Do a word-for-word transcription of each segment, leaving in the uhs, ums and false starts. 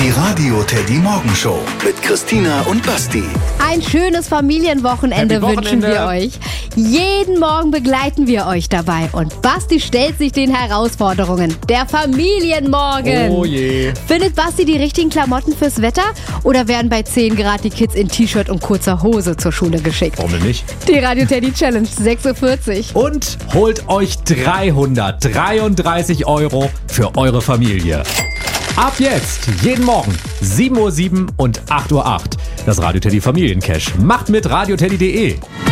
Die Radio Teddy Morgenshow mit Christina und Basti. Ein schönes Familienwochenende wünschen wir euch. Jeden Morgen begleiten wir euch dabei. Und Basti stellt sich den Herausforderungen. Der Familienmorgen. Oh je. Findet Basti die richtigen Klamotten fürs Wetter? Oder werden bei zehn Grad die Kids in T-Shirt und kurzer Hose zur Schule geschickt? Warum denn nicht? Die Radio Teddy Challenge, sechs Uhr vierzig. Und holt euch dreihundertdreiunddreißig Euro für eure Familie. Ab jetzt, jeden Morgen, sieben Uhr sieben und acht Uhr acht. Das Radio Teddy Familiencash. Macht mit radioteddy punkt de.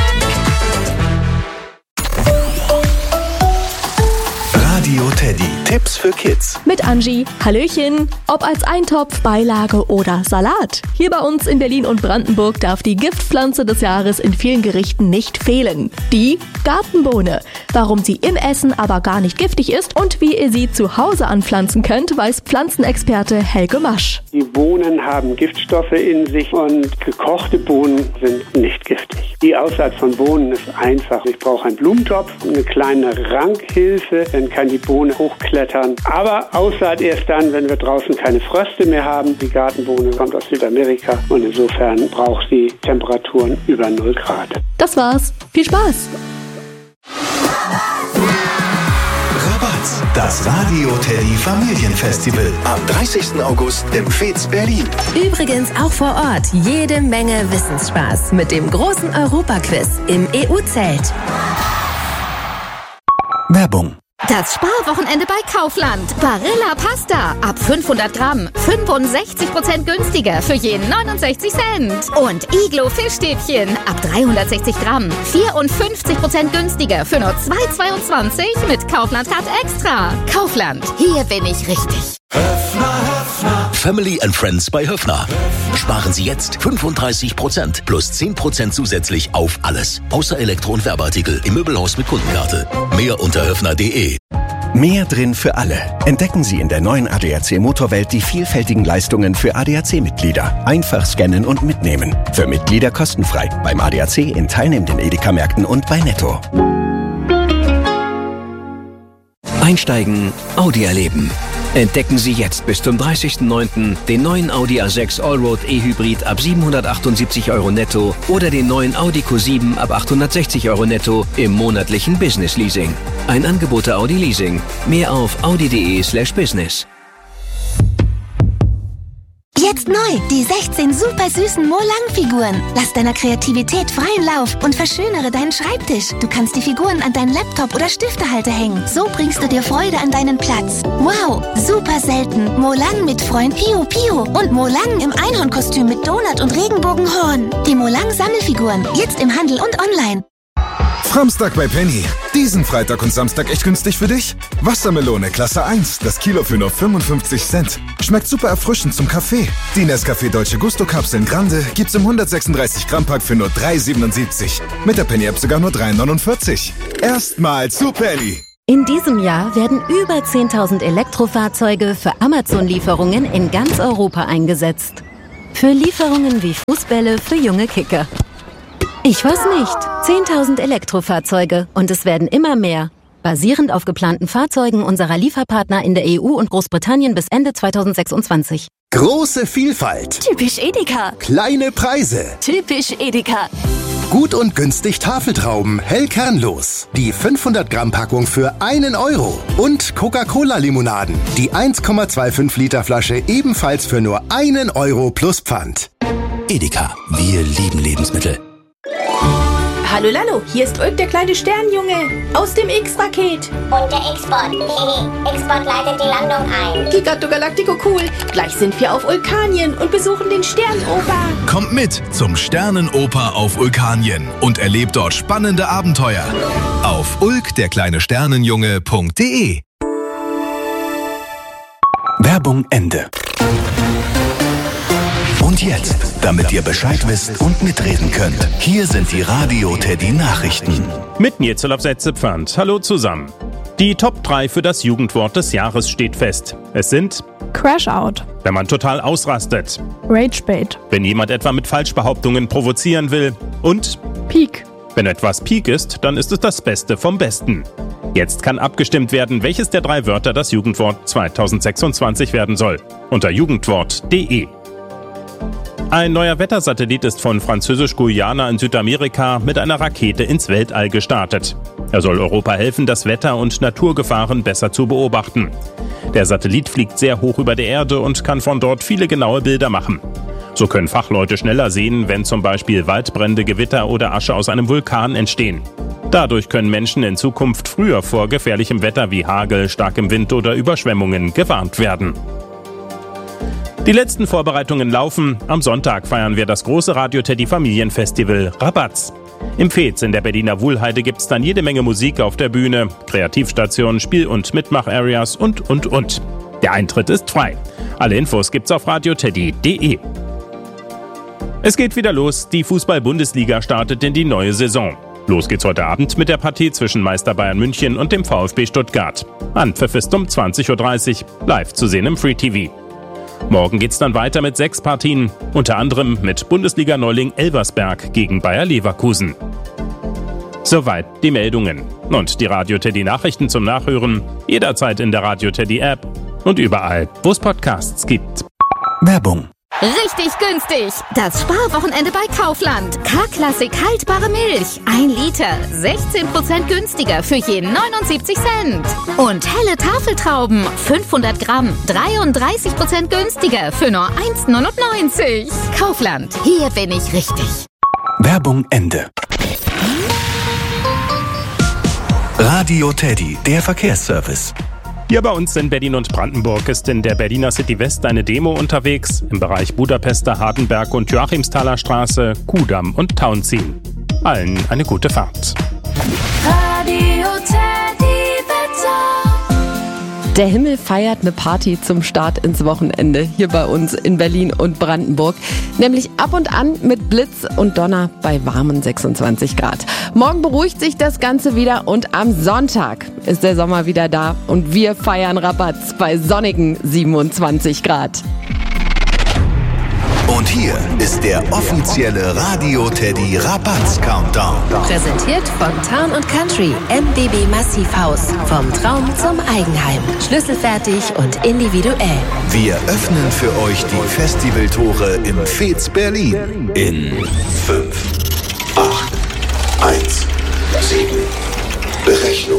Radio Teddy. Tipps für Kids. Mit Angie. Hallöchen. Ob als Eintopf, Beilage oder Salat. Hier bei uns in Berlin und Brandenburg darf die Giftpflanze des Jahres in vielen Gerichten nicht fehlen. Die Gartenbohne. Warum sie im Essen aber gar nicht giftig ist und wie ihr sie zu Hause anpflanzen könnt, weiß Pflanzenexperte Helge Masch. Die Bohnen haben Giftstoffe in sich und gekochte Bohnen sind nicht giftig. Die Aussaat von Bohnen ist einfach. Ich brauche einen Blumentopf, eine kleine Rankhilfe, dann kann die Bohne hochklettern. Aber Aussaat erst dann, wenn wir draußen keine Fröste mehr haben. Die Gartenbohne kommt aus Südamerika und insofern braucht sie Temperaturen über null Grad. Das war's. Viel Spaß! Rabatz. Das Radio Teddy Familienfestival am dreißigsten August im Fez Berlin. Übrigens auch vor Ort jede Menge Wissensspaß mit dem großen Europaquiz im E U-Zelt. Werbung. Das Sparwochenende bei Kaufland. Barilla Pasta. Ab fünfhundert Gramm. fünfundsechzig Prozent günstiger für jeden neunundsechzig Cent. Und Iglo Fischstäbchen. Ab dreihundertsechzig Gramm. vierundfünfzig Prozent günstiger für nur zwei Euro zweiundzwanzig mit Kaufland Card Extra. Kaufland. Hier bin ich richtig. Family and Friends bei Höffner. Sparen Sie jetzt fünfunddreißig Prozent plus zehn Prozent zusätzlich auf alles. Außer Elektro- und Werbeartikel im Möbelhaus mit Kundenkarte. Mehr unter höffner punkt de. Mehr drin für alle. Entdecken Sie in der neuen A D A C Motorwelt die vielfältigen Leistungen für A D A C-Mitglieder. Einfach scannen und mitnehmen. Für Mitglieder kostenfrei. Beim A D A C in teilnehmenden Edeka-Märkten und bei Netto. Einsteigen, Audi erleben. Entdecken Sie jetzt bis zum dreißigsten neunten den neuen Audi A sechs Allroad E-Hybrid ab siebenhundertachtundsiebzig Euro netto oder den neuen Audi Q sieben ab achthundertsechzig Euro netto im monatlichen Business Leasing. Ein Angebot der Audi Leasing. Mehr auf audi punkt de slash business. Jetzt neu, die sechzehn super süßen Molang-Figuren. Lass deiner Kreativität freien Lauf und verschönere deinen Schreibtisch. Du kannst die Figuren an deinen Laptop oder Stiftehalter hängen. So bringst du dir Freude an deinen Platz. Wow, super selten. Molang mit Freund Pio Pio und Molang im Einhornkostüm mit Donut und Regenbogenhorn. Die Molang-Sammelfiguren, jetzt im Handel und online. Samstag bei Penny. Diesen Freitag und Samstag echt günstig für dich? Wassermelone Klasse eins, das Kilo für nur fünfundfünfzig Cent. Schmeckt super erfrischend zum Kaffee. Die Nescafé Dolce Gusto Kapseln Grande gibt's im hundertsechsunddreißig Gramm Pack für nur drei Euro siebenundsiebzig. Mit der Penny App sogar nur drei Euro neunundvierzig. Erstmal zu Penny. In diesem Jahr werden über zehntausend Elektrofahrzeuge für Amazon-Lieferungen in ganz Europa eingesetzt. Für Lieferungen wie Fußbälle für junge Kicker. Ich weiß nicht. zehntausend Elektrofahrzeuge und es werden immer mehr. Basierend auf geplanten Fahrzeugen unserer Lieferpartner in der E U und Großbritannien bis Ende zweitausendsechsundzwanzig. Große Vielfalt. Typisch Edeka. Kleine Preise. Typisch Edeka. Gut und günstig Tafeltrauben, hell kernlos. Die fünfhundert Gramm Packung für einen Euro. Und Coca-Cola-Limonaden. Die eins Komma fünfundzwanzig Liter Flasche ebenfalls für nur einen Euro plus Pfand. Edeka. Wir lieben Lebensmittel. Hallo Lalo, hier ist Ulk, der kleine Sternjunge aus dem X-Raket. Und der X-Bot. X-Bot leitet die Landung ein. Gigatto Galactico cool. Gleich sind wir auf Vulkanien und besuchen den Sternenoper. Kommt mit zum Sternenoper auf Vulkanien und erlebt dort spannende Abenteuer. Auf ulk der kleine Sternenjunge punkt de. Werbung Ende. Und jetzt, damit ihr Bescheid wisst und mitreden könnt, hier sind die Radio Teddy Nachrichten. Mit Nils auf Setzepfand. Hallo zusammen. Die Top drei für das Jugendwort des Jahres steht fest. Es sind Crash-Out, wenn man total ausrastet, Rage-Bait, wenn jemand etwa mit Falschbehauptungen provozieren will und Peak. Wenn etwas Peak ist, dann ist es das Beste vom Besten. Jetzt kann abgestimmt werden, welches der drei Wörter das Jugendwort zweitausendsechsundzwanzig werden soll. Unter jugendwort punkt de. Ein neuer Wettersatellit ist von Französisch-Guyana in Südamerika mit einer Rakete ins Weltall gestartet. Er soll Europa helfen, das Wetter und Naturgefahren besser zu beobachten. Der Satellit fliegt sehr hoch über der Erde und kann von dort viele genaue Bilder machen. So können Fachleute schneller sehen, wenn zum Beispiel Waldbrände, Gewitter oder Asche aus einem Vulkan entstehen. Dadurch können Menschen in Zukunft früher vor gefährlichem Wetter wie Hagel, starkem Wind oder Überschwemmungen gewarnt werden. Die letzten Vorbereitungen laufen. Am Sonntag feiern wir das große Radio Teddy Familienfestival Rabatz. Im Fez in der Berliner Wuhlheide gibt's dann jede Menge Musik auf der Bühne, Kreativstationen, Spiel- und Mitmach-Areas und, und, und. Der Eintritt ist frei. Alle Infos gibt's auf radioteddy punkt de. Es geht wieder los. Die Fußball-Bundesliga startet in die neue Saison. Los geht's heute Abend mit der Partie zwischen Meister Bayern München und dem VfB Stuttgart. Anpfiff ist um zwanzig Uhr dreißig, live zu sehen im Free T V. Morgen geht's dann weiter mit sechs Partien, unter anderem mit Bundesliga-Neuling Elversberg gegen Bayer Leverkusen. Soweit die Meldungen. Und die Radio Teddy Nachrichten zum Nachhören jederzeit in der Radio Teddy App und überall, wo es Podcasts gibt. Werbung. Richtig günstig. Das Sparwochenende bei Kaufland. K-Klassik haltbare Milch. Ein Liter. sechzehn Prozent günstiger für jeden neunundsiebzig Cent. Und helle Tafeltrauben. fünfhundert Gramm. dreiunddreißig Prozent günstiger für nur eins neunundneunzig. Kaufland. Hier bin ich richtig. Werbung Ende. Radio Teddy, der Verkehrsservice. Hier bei uns in Berlin und Brandenburg ist in der Berliner City West eine Demo unterwegs im Bereich Budapester, Hardenberg und Joachimsthaler Straße, Kudamm und Tauentzien. Allen eine gute Fahrt. Radio Teddy Wetter. Der Himmel feiert eine Party zum Start ins Wochenende hier bei uns in Berlin und Brandenburg. Nämlich ab und an mit Blitz und Donner bei warmen sechsundzwanzig Grad. Morgen beruhigt sich das Ganze wieder und am Sonntag ist der Sommer wieder da und wir feiern Rabatz bei sonnigen siebenundzwanzig Grad. Und hier ist der offizielle Radio Teddy Rabatz Countdown. Präsentiert von Town und Country, M B B Massivhaus. Vom Traum zum Eigenheim. Schlüsselfertig und individuell. Wir öffnen für euch die Festivaltore im Fez Berlin. In fünf, acht, eins, sieben. Berechnung.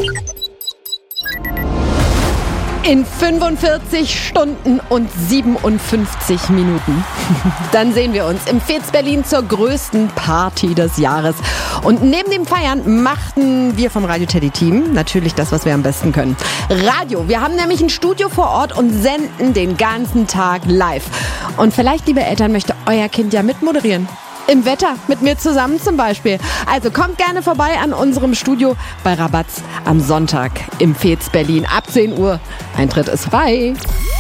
In fünfundvierzig Stunden und siebenundfünfzig Minuten. Dann sehen wir uns im Fez Berlin zur größten Party des Jahres. Und neben dem Feiern machten wir vom Radio Teddy Team natürlich das, was wir am besten können. Radio. Wir haben nämlich ein Studio vor Ort und senden den ganzen Tag live. Und vielleicht, liebe Eltern, möchte euer Kind ja mitmoderieren. Im Wetter, mit mir zusammen zum Beispiel. Also kommt gerne vorbei an unserem Studio bei Rabatz am Sonntag im Fez Berlin ab zehn Uhr. Eintritt ist frei.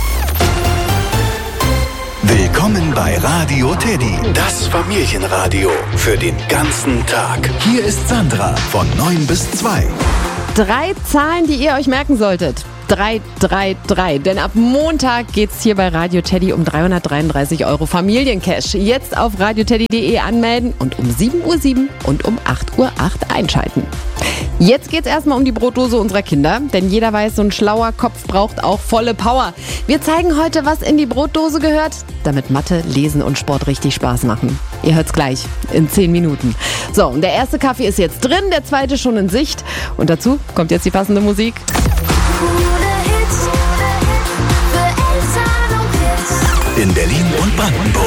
Willkommen bei Radio Teddy, das Familienradio für den ganzen Tag. Hier ist Sandra von neun bis zwei. Drei Zahlen, die ihr euch merken solltet. drei drei drei, denn ab Montag geht's hier bei Radio Teddy um dreihundertdreiunddreißig Euro Familiencash. Jetzt auf radioteddy punkt de anmelden und um sieben Uhr sieben und um acht Uhr acht einschalten. Jetzt geht's erstmal um die Brotdose unserer Kinder, denn jeder weiß, so ein schlauer Kopf braucht auch volle Power. Wir zeigen heute, was in die Brotdose gehört, damit Mathe, Lesen und Sport richtig Spaß machen. Ihr hört's gleich in zehn Minuten. So, und der erste Kaffee ist jetzt drin, der zweite schon in Sicht. Und dazu kommt jetzt die passende Musik. In Berlin und Brandenburg